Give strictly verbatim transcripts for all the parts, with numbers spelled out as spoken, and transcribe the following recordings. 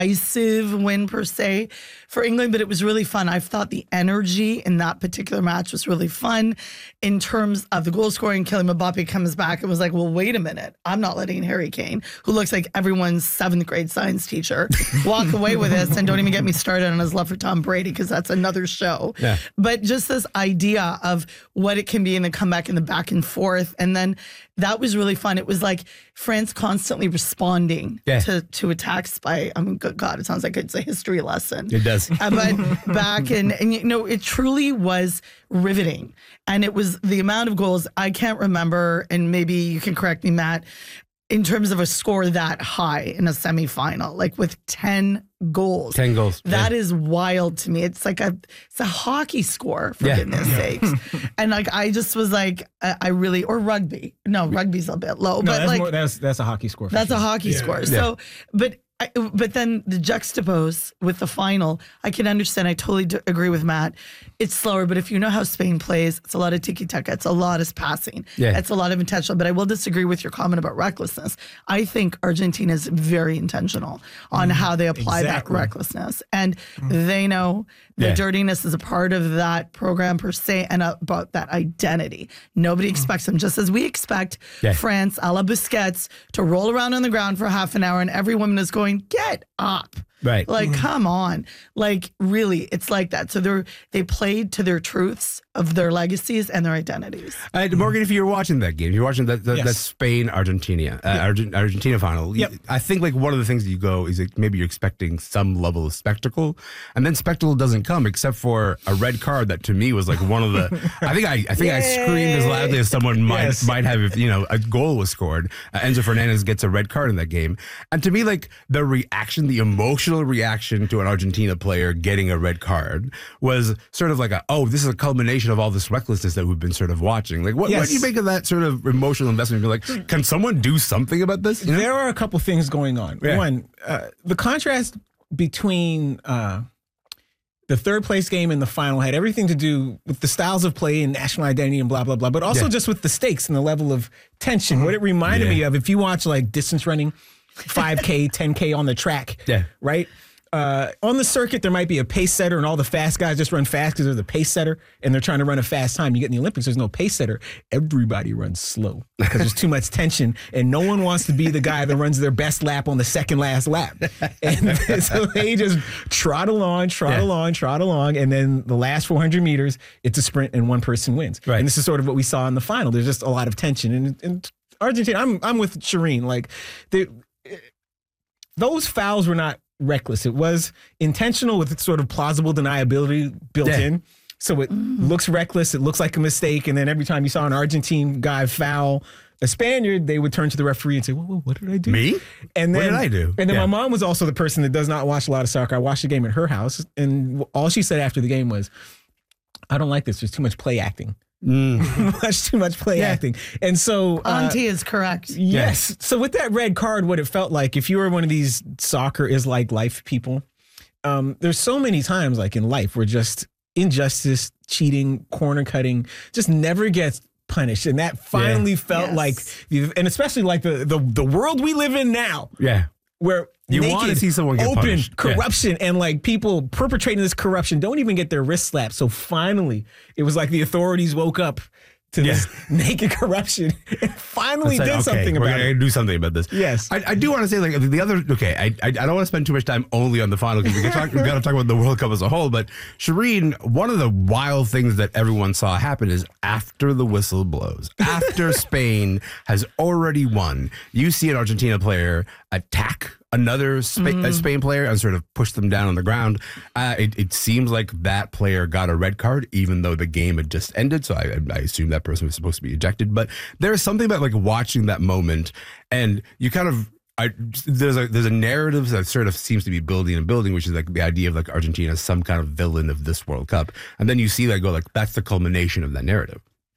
decisive win per se for England, but it was really fun. I thought the energy in that particular match was really fun in terms of the goal scoring. Kylian Mbappe comes back and was like, well, wait a minute. I'm not letting Harry Kane, who looks like everyone's seventh grade science teacher, walk away with this. And don't even get me started on his love for Tom Brady, because that's another show. Yeah. But just this idea of what it can be in the comeback and the back and forth. And then that was really fun. It was like France constantly responding yeah. to, to attacks by, I mean, good God, it sounds like it's a history lesson. It does. Uh, but back and, and, you know, it truly was riveting. And it was the amount of goals, I can't remember, and maybe you can correct me, Matt, in terms of a score that high in a semifinal, like with ten goals. ten goals. That yeah. is wild to me. It's like a it's a hockey score, for yeah. goodness yeah. sakes. And like I just was like, I, I really, or rugby. No, rugby's a bit low. No, but that's like more, that's that's a hockey score. For that's sure. a hockey yeah. score. Yeah. So, but I, but then the juxtapose with the final, I can understand. I totally d- agree with Matt. It's slower, but if you know how Spain plays, it's a lot of tiki-taka. It's a lot of passing. Yeah. It's a lot of intentional. But I will disagree with your comment about recklessness. I think Argentina is very intentional on mm, how they apply exactly. that recklessness. And mm. they know the yeah. dirtiness is a part of that program per se, and about that identity. Nobody mm. expects them, just as we expect yeah. France, a la Busquets, to roll around on the ground for half an hour and every woman is going, get up. Right. Like, mm-hmm. come on. Like, really, it's like that. So they're they played to their truths of their legacies and their identities. Uh, Morgan, if you're watching that game, you're watching that that, yes. that Spain Argentina uh, yep. Argent, Argentina final. Yep. I think like one of the things that you go is like maybe you're expecting some level of spectacle, and then spectacle doesn't come except for a red card that to me was like one of the. I think I I think I screamed as loudly as someone might yes. might have if you know a goal was scored. Uh, Enzo Fernandez gets a red card in that game, and to me like the reaction, the emotional reaction to an Argentina player getting a red card was sort of like a, oh, this is a culmination of all this recklessness that we've been sort of watching. Like, what, yes. what do you make of that sort of emotional investment? You're like, can someone do something about this? You know? There are a couple things going on. Yeah. One, uh, the contrast between uh, the third place game and the final had everything to do with the styles of play and national identity and blah, blah, blah, but also yeah. just with the stakes and the level of tension. Mm-hmm. What it reminded yeah. me of, if you watch like distance running, five K, ten K on the track, yeah. right? Uh, on the circuit, there might be a pace setter, and all the fast guys just run fast because they're the pace setter, and they're trying to run a fast time. You get in the Olympics, there's no pace setter. Everybody runs slow because there's too much tension, and no one wants to be the guy that runs their best lap on the second last lap. And so they just trot along, trot yeah. along, along, trot along, and then the last four hundred meters, it's a sprint, and one person wins. Right. And this is sort of what we saw in the final. There's just a lot of tension. And, and Argentina, I'm I'm with Shireen. Like, they, those fouls were not reckless. It was intentional with sort of plausible deniability built yeah. in. So it mm. looks reckless. It looks like a mistake. And then every time you saw an Argentine guy foul a Spaniard, they would turn to the referee and say, whoa, whoa, what did I do? Me? And then, what did I do? And then yeah. my mom was also the person that does not watch a lot of soccer. I watched the game at her house. And all she said after the game was, I don't like this. There's too much play acting. Mm. much too much play yeah. acting. And so uh, Auntie is correct. Yes. Yeah. So with that red card, what it felt like, if you were one of these soccer is like life people, um, there's so many times like in life where just injustice, cheating, corner cutting just never gets punished. And that finally yeah. felt yes. like, and especially like the, the the world we live in now. Yeah. Where you naked, want to see someone get open punished. corruption yeah. and like people perpetrating this corruption don't even get their wrist slapped. So finally, it was like the authorities woke up to yeah. this naked corruption and finally like, did okay, something we're about gonna it. do something about this. Yes, I, I do want to say like the other. Okay, I I, I don't want to spend too much time only on the final because we got to talk about the World Cup as a whole. But Shireen, one of the wild things that everyone saw happen is after the whistle blows, after Spain has already won, you see an Argentina player attack another Spa- mm. a Spain player and sort of push them down on the ground. Uh, it, it seems like that player got a red card, even though the game had just ended. So I, I assume that person was supposed to be ejected. But there's something about like watching that moment, and you kind of I, there's a there's a narrative that sort of seems to be building and building, which is like the idea of like Argentina as some kind of villain of this World Cup, and then you see that go like that's the culmination of that narrative.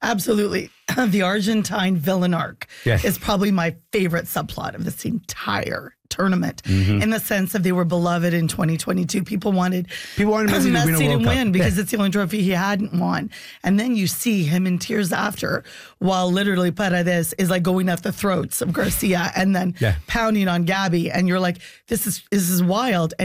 Absolutely. The Argentine villain arc Yes. is probably my favorite subplot of this entire tournament, Mm-hmm. in the sense of they were beloved in twenty twenty-two. People wanted People wanted Messi to win a Messi to World Cup. win because it's the only trophy he hadn't won. And then you see him in tears after, while literally Paredes is like going at the throats of Garcia and then Yeah. pounding on Gabby. And you're like, this is this is wild.